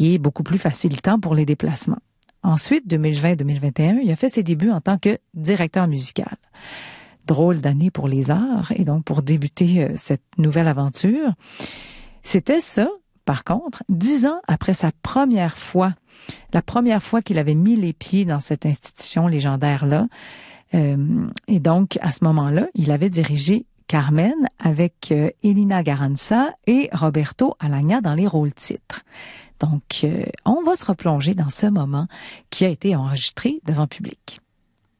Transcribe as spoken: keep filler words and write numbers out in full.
qui est beaucoup plus facilitant pour les déplacements. Ensuite, deux mille vingt deux mille vingt et un, il a fait ses débuts en tant que directeur musical. Drôle d'année pour les arts, et donc pour débuter euh, cette nouvelle aventure. C'était ça, par contre, dix ans après sa première fois, la première fois qu'il avait mis les pieds dans cette institution légendaire-là. Euh, et donc, à ce moment-là, il avait dirigé Carmen avec euh, Elina Garanza et Roberto Alagna dans les rôles-titres. Donc, euh, on va se replonger dans ce moment qui a été enregistré devant public.